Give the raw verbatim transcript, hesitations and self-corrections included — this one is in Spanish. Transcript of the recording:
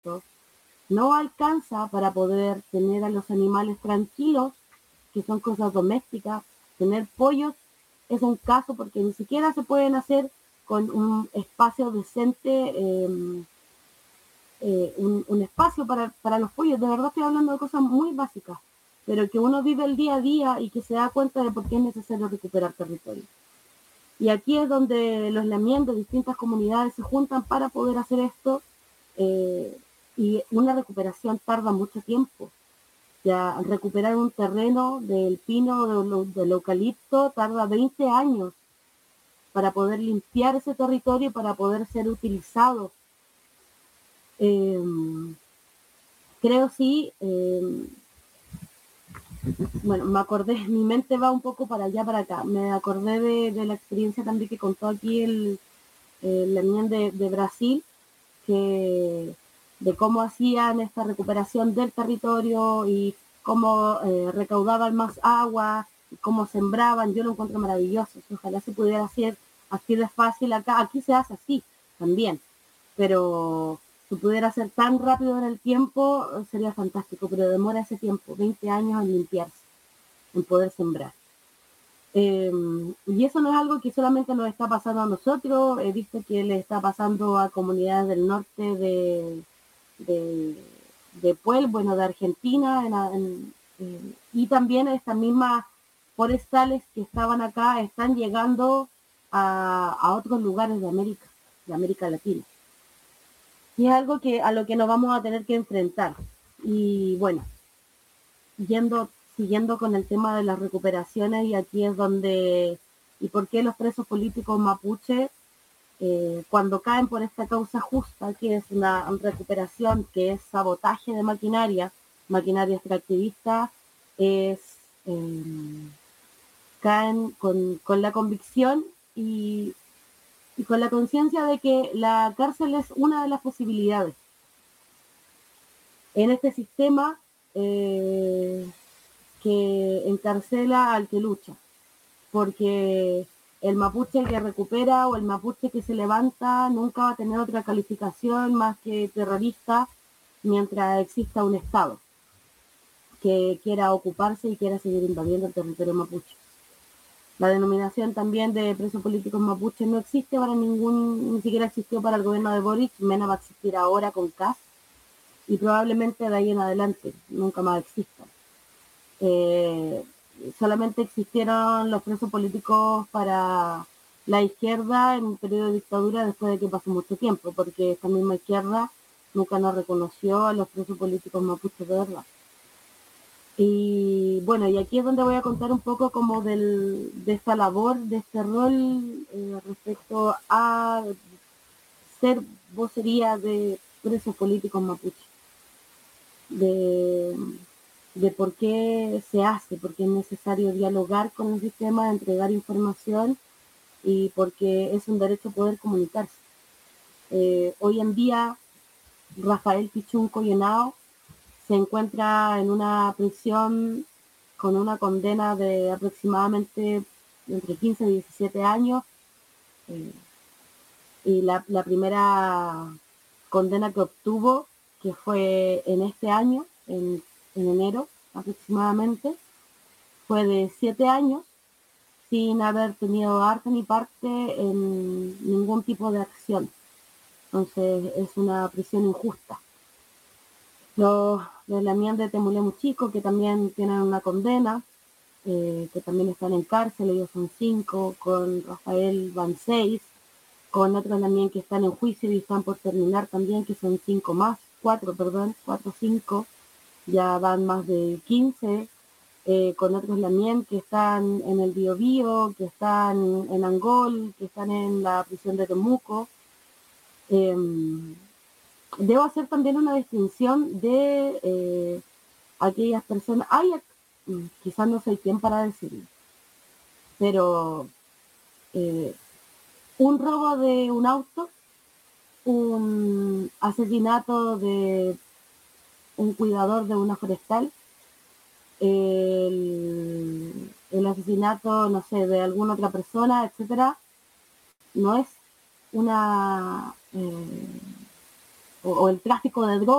esto no alcanza para poder tener a los animales tranquilos, que son cosas domésticas, tener pollos es un caso porque ni siquiera se pueden hacer con un espacio decente, eh, eh, un, un, espacio para, para los pollos. De verdad estoy hablando de cosas muy básicas, pero que uno vive el día a día y que se da cuenta de por qué es necesario recuperar territorio. Y aquí es donde los lamien de distintas comunidades se juntan para poder hacer esto, eh, y una recuperación tarda mucho tiempo. Ya recuperar un terreno del pino, del, del eucalipto, tarda veinte años para poder limpiar ese territorio y para poder ser utilizado. Eh, creo sí, eh, bueno, me acordé, mi mente va un poco para allá, para acá. Me acordé de, de la experiencia también que contó aquí el, el lamien de, de Brasil, que de cómo hacían esta recuperación del territorio y cómo eh, recaudaban más agua, y cómo sembraban. Yo lo encuentro maravilloso. Ojalá se pudiera hacer así de fácil acá. Aquí se hace así también, pero si pudiera ser tan rápido en el tiempo sería fantástico, pero demora ese tiempo, veinte años en limpiarse, en poder sembrar. Eh, y eso no es algo que solamente nos está pasando a nosotros, he visto que le está pasando a comunidades del norte de, de, de Puebla, bueno, de Argentina, en, en, eh, y también estas mismas forestales que estaban acá están llegando a, a otros lugares de América, de América Latina. Y es algo que a lo que nos vamos a tener que enfrentar. Y bueno, yendo siguiendo con el tema de las recuperaciones, y aquí es donde, y por qué los presos políticos mapuche, eh, cuando caen por esta causa justa, que es una recuperación, que es sabotaje de maquinaria, maquinaria extractivista, es, eh, caen con, con la convicción y, y con la conciencia de que la cárcel es una de las posibilidades. En este sistema, eh, que encarcela al que lucha, porque el mapuche que recupera o el mapuche que se levanta nunca va a tener otra calificación más que terrorista mientras exista un Estado que quiera ocuparse y quiera seguir invadiendo el territorio mapuche. La denominación también de presos políticos mapuches no existe para ningún, ni siquiera existió para el gobierno de Boric, menos va a existir ahora con C A S, y probablemente de ahí en adelante nunca más exista. Eh, solamente existieron los presos políticos para la izquierda en un periodo de dictadura después de que pasó mucho tiempo, porque esta misma izquierda nunca nos reconoció a los presos políticos mapuches de verdad. Y bueno, y aquí es donde voy a contar un poco como del, de esta labor, de este rol, eh, respecto a ser vocería de presos políticos mapuches. De de por qué se hace, porque es necesario dialogar con el sistema, entregar información, y porque es un derecho poder comunicarse. Eh, hoy en día, Rafael Pichunco Henao se encuentra en una prisión con una condena de aproximadamente entre quince y diecisiete años, eh, y la, la primera condena que obtuvo, que fue en este año, en, en enero aproximadamente, fue de siete años sin haber tenido arte ni parte en ningún tipo de acción. Entonces es una prisión injusta. Los de la mien de Temulemuchico, que también tienen una condena, eh, que también están en cárcel, ellos son cinco, con Rafael van seis, con otros también que están en juicio y están por terminar también, que son cinco más, cuatro, perdón, cuatro, cinco, ya van más de quince. Eh, con otros lamien que están en el Biobío, que están en Angol, que están en la prisión de Temuco. Eh, debo hacer también una distinción de eh, aquellas personas, ay, quizás no soy quien para decirlo, pero eh, un robo de un auto, un asesinato de un cuidador de una forestal, el, el asesinato, no sé, de alguna otra persona, etcétera, no es una, eh, o, o el tráfico de drogas